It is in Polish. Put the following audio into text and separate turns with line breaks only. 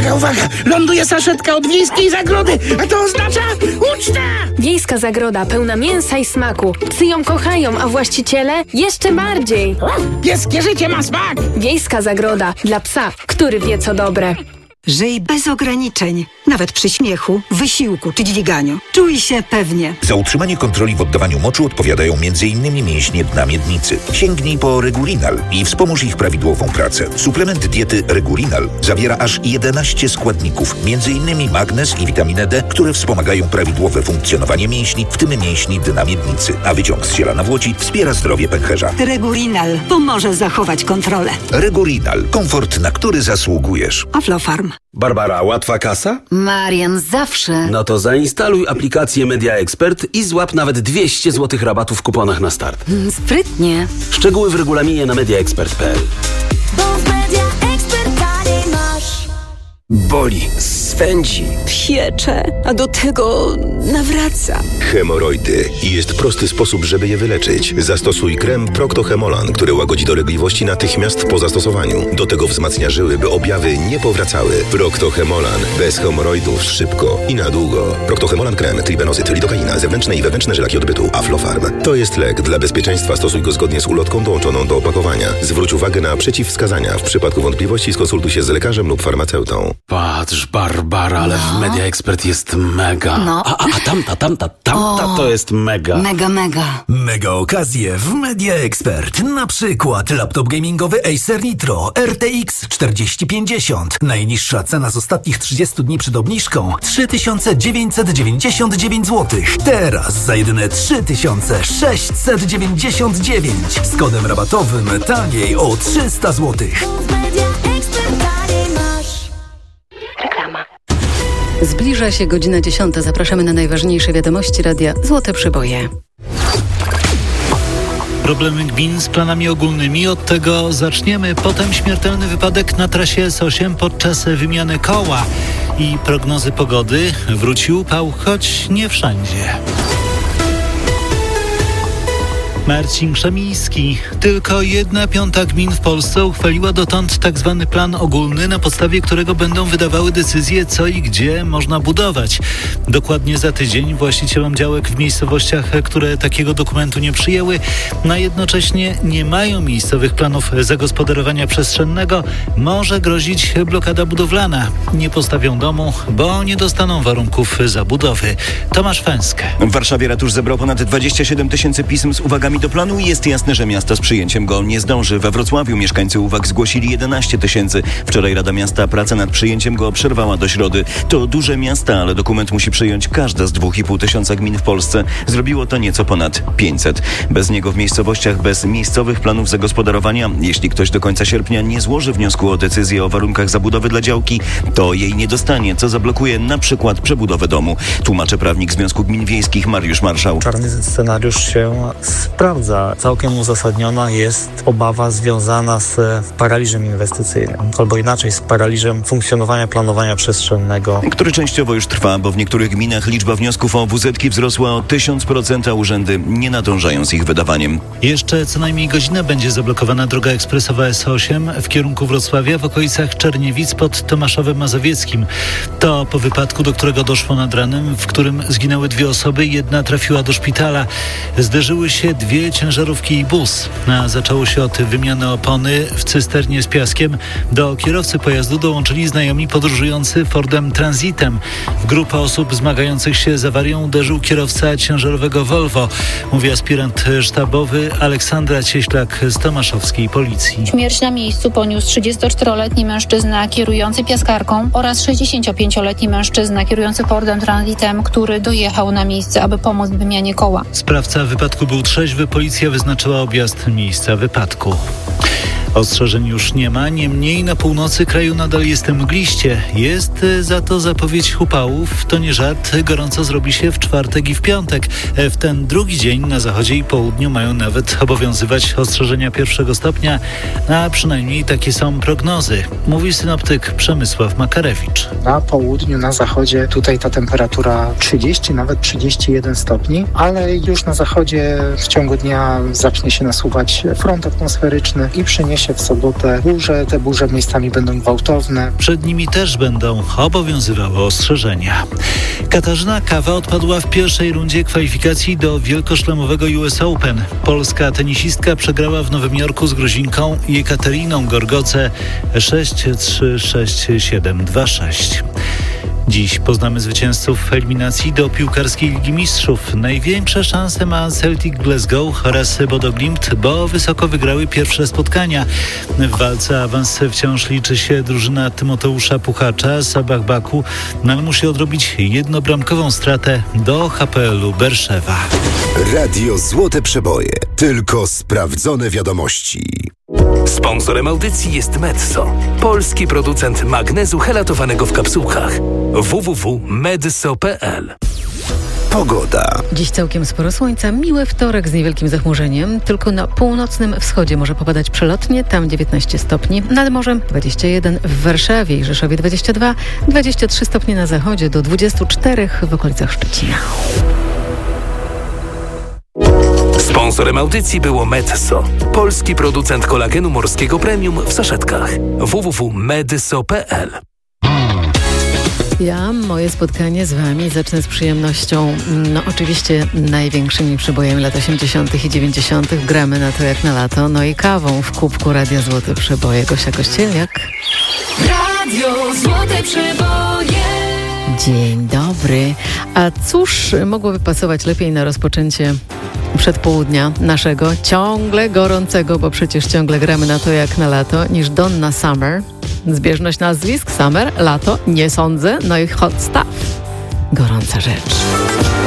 Uwaga! Ląduje saszetka od Wiejskiej Zagrody, a to oznacza uczta!
Wiejska Zagroda pełna mięsa i smaku. Psy ją kochają, a właściciele jeszcze bardziej.
Pieskie życie ma smak!
Wiejska Zagroda dla psa, który wie co dobre.
Żyj bez ograniczeń, nawet przy śmiechu, wysiłku czy dźwiganiu. Czuj się pewnie.
Za utrzymanie kontroli w oddawaniu moczu odpowiadają m.in. mięśnie dna miednicy. Sięgnij po Regulinal i wspomóż ich prawidłową pracę. Suplement diety Regulinal zawiera aż 11 składników, m.in. magnez i witaminę D, które wspomagają prawidłowe funkcjonowanie mięśni, w tym mięśni dna miednicy. A wyciąg z ziela nawłoci wspiera zdrowie pęcherza.
Regulinal pomoże zachować kontrolę.
Regulinal. Komfort, na który zasługujesz.
Aflofarm.
Barbara, łatwa kasa?
Marian, zawsze.
No to zainstaluj aplikację Media Expert i złap nawet 200 zł rabatu w kuponach na start.
Sprytnie.
Szczegóły w regulaminie na mediaexpert.pl.
Bo w Media Expert taniej masz.
Boli, swędzi, piecze, a do tego nawraca.
Hemoroidy. I jest prosty sposób, żeby je wyleczyć. Zastosuj krem Procto-Hemolan, który łagodzi dolegliwości natychmiast po zastosowaniu. Do tego wzmacnia żyły, by objawy nie powracały. Procto-Hemolan. Bez hemoroidów szybko i na długo. Procto-Hemolan krem, tribenozyt, lidokaina, zewnętrzne i wewnętrzne żelaki odbytu. Aflofarm. To jest lek. Dla bezpieczeństwa stosuj go zgodnie z ulotką dołączoną do opakowania. Zwróć uwagę na przeciwwskazania. W przypadku wątpliwości skonsultuj się z lekarzem lub farmaceutą.
Patrz, Barbara, ale w Media Expert jest mega.
No.
A tamta to jest mega.
Mega.
Mega okazje w Media Expert. Na przykład laptop gamingowy Acer Nitro RTX 4050. Najniższa cena z ostatnich 30 dni przed obniżką 3999 zł. Teraz za jedyne 3699. Z kodem rabatowym taniej o 300 zł.
W Media Expert taniej masz.
Reklama. Zbliża się godzina 10. Zapraszamy na najważniejsze wiadomości radia Złote Przyboje.
Problemy gmin z planami ogólnymi. Od tego zaczniemy. Potem śmiertelny wypadek na trasie S8 podczas wymiany koła. I prognozy pogody. Wróci upał, choć nie wszędzie. Marcin Krzemiński. Tylko 1/5 gmin w Polsce uchwaliła dotąd tzw. plan ogólny, na podstawie którego będą wydawały decyzje, co i gdzie można budować. Dokładnie za tydzień właścicielom działek w miejscowościach, które takiego dokumentu nie przyjęły, a jednocześnie nie mają miejscowych planów zagospodarowania przestrzennego, może grozić blokada budowlana. Nie postawią domu, bo nie dostaną warunków zabudowy. Tomasz Fęskę.
W Warszawie ratusz zebrał ponad 27 000 pism z uwagami do planu i jest jasne, że miasto z przyjęciem go nie zdąży. We Wrocławiu mieszkańcy uwag zgłosili 11 000. Wczoraj Rada Miasta pracę nad przyjęciem go przerwała do środy. To duże miasta, ale dokument musi przyjąć każda z 2500 gmin w Polsce. Zrobiło to nieco ponad 500. Bez niego w miejscowościach bez miejscowych planów zagospodarowania, jeśli ktoś do końca sierpnia nie złoży wniosku o decyzję o warunkach zabudowy dla działki, to jej nie dostanie, co zablokuje na przykład przebudowę domu. Tłumaczy prawnik Związku Gmin Wiejskich Mariusz Marszał.
Czarny scenariusz się sprawdza. Całkiem uzasadniona jest obawa związana z paraliżem inwestycyjnym, albo inaczej z paraliżem funkcjonowania planowania przestrzennego,
który częściowo już trwa, bo w niektórych gminach liczba wniosków o WZ-ki wzrosła o 1000%, a urzędy nie nadążają z ich wydawaniem.
Jeszcze co najmniej godzinę będzie zablokowana droga ekspresowa S8 w kierunku Wrocławia w okolicach Czerniewic pod Tomaszowem Mazowieckim. To po wypadku, do którego doszło nad ranem, w którym zginęły 2 osoby, jedna trafiła do szpitala. Zderzyły się 2 ciężarówki i bus. A zaczęło się od wymiany opony w cysternie z piaskiem. Do kierowcy pojazdu dołączyli znajomi podróżujący Fordem Transitem. W grupę osób zmagających się z awarią uderzył kierowca ciężarowego Volvo, mówi aspirant sztabowy Aleksandra Cieślak z tomaszowskiej policji.
Śmierć na miejscu poniósł 34-letni mężczyzna kierujący piaskarką oraz 65-letni mężczyzna kierujący Fordem Transitem, który dojechał na miejsce, aby pomóc w wymianie koła.
Sprawca wypadku był trzeźwy. Policja wyznaczyła objazd miejsca wypadku. Ostrzeżeń już nie ma, niemniej na północy kraju nadal jest mgliście. Jest za to zapowiedź upałów. To nie żart, gorąco zrobi się w czwartek i w piątek. W ten drugi dzień na zachodzie i południu mają nawet obowiązywać ostrzeżenia 1 stopnia, a przynajmniej takie są prognozy, mówi synoptyk Przemysław Makarewicz.
Na południu, na zachodzie tutaj ta temperatura 30, nawet 31 stopni, ale już na zachodzie w ciągu dnia zacznie się nasuwać front atmosferyczny i przyniesie przyniesie w sobotę burze. Te burze miejscami będą gwałtowne.
Przed nimi też będą obowiązywały ostrzeżenia. Katarzyna Kawa odpadła w pierwszej rundzie kwalifikacji do wielkoszlemowego US Open. Polska tenisistka przegrała w Nowym Jorku z Gruzinką Jekateriną Gorgoce 6-3, 6-7, 2-6. Dziś poznamy zwycięzców eliminacji do piłkarskiej Ligi Mistrzów. Największe szanse ma Celtic Glasgow oraz Bodo Glimt, bo wysoko wygrały pierwsze spotkania. W walce o awans wciąż liczy się drużyna Tymoteusza Puchacza, Sabah Baku, ale musi odrobić jednobramkową stratę do HPL-u Berszewa.
Radio Złote Przeboje. Tylko sprawdzone wiadomości.
Sponsorem audycji jest Medso, polski producent magnezu helatowanego w kapsułkach. www.medso.pl.
Pogoda.
Dziś całkiem sporo słońca, miły wtorek z niewielkim zachmurzeniem. Tylko na północnym wschodzie może popadać przelotnie, tam 19 stopni. Nad morzem 21 w Warszawie i Rzeszowie 22, 23 stopnie na zachodzie do 24 w okolicach Szczecina.
Sponsorem audycji było Medso, polski producent kolagenu morskiego premium w saszetkach. www.medso.pl.
Ja moje spotkanie z Wami zacznę z przyjemnością, oczywiście największymi przebojami lat 80. i 90. Gramy na to jak na lato, no i kawą w kubku Radia Złote Przeboje. Gosia Kościelniak.
Radio Złote Przeboje.
Dzień dobry. A cóż mogłoby pasować lepiej na rozpoczęcie przedpołudnia naszego, ciągle gorącego, bo przecież ciągle gramy na to jak na lato, niż Donna Summer. Zbieżność nazwisk, Summer, lato, nie sądzę, no i Hot Stuff. Gorąca rzecz.